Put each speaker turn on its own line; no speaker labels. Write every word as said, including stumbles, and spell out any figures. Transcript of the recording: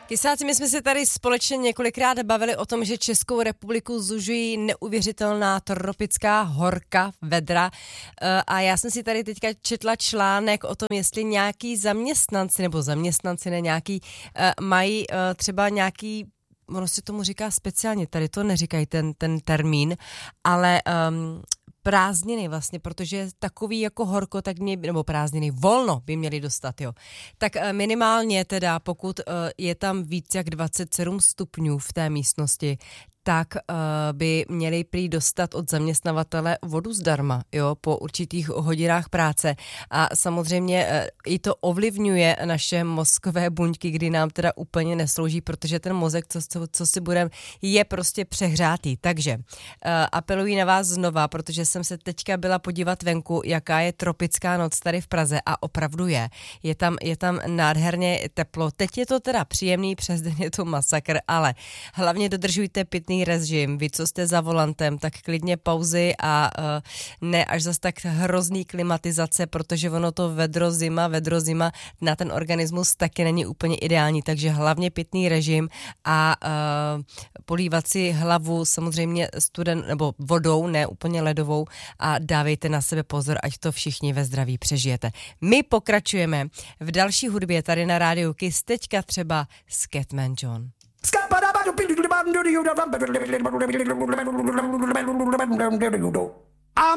Kysáci, my jsme se tady společně několikrát bavili o tom, že Českou republiku zužují neuvěřitelná tropická horka, vedra, a já jsem si tady teďka četla článek o tom, jestli nějaký zaměstnanci, nebo zaměstnanci, ne nějaký, mají třeba nějaký, ono se tomu říká speciálně, tady to neříkají ten, ten termín, ale um, prázdniny vlastně, protože takový jako horko, tak mě, nebo prázdniny, volno by měli dostat, jo. Tak minimálně teda, pokud je tam víc jak dvacet sedm stupňů v té místnosti, tak uh, by měli prý dostat od zaměstnavatele vodu zdarma, jo, po určitých hodinách práce. A samozřejmě uh, i to ovlivňuje naše mozkové buňky, kdy nám teda úplně neslouží, protože ten mozek, co, co, co si budeme, je prostě přehřátý. Takže uh, apeluji na vás znova, protože jsem se teďka byla podívat venku, jaká je tropická noc tady v Praze, a opravdu je. Je tam, je tam nádherně teplo. Teď je to teda příjemný, přes den je to masakr, ale hlavně dodržujte pitný režim. Vy, co jste za volantem, tak klidně pauzy a uh, ne až zas tak hrozný klimatizace, protože ono to vedro zima, vedro zima na ten organismus taky není úplně ideální, takže hlavně pitný režim a uh, polívat si hlavu samozřejmě studen, nebo vodou, ne úplně ledovou, a dávejte na sebe pozor, ať to všichni ve zdraví přežijete. My pokračujeme v další hudbě tady na rádiu Kiss, teďka třeba Scatman John.
Scott